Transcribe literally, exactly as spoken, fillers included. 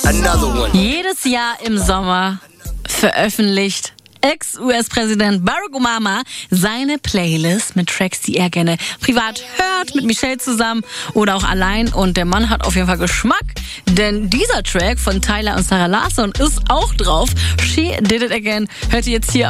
Another one. Jedes Jahr im Sommer veröffentlicht Ex-U S-Präsident Barack Obama seine Playlist mit Tracks, die er gerne privat hört, mit Michelle zusammen oder auch allein. Und der Mann hat auf jeden Fall Geschmack, denn dieser Track von Tyler und Sarah Larsson ist auch drauf. She Did It Again hört ihr jetzt hier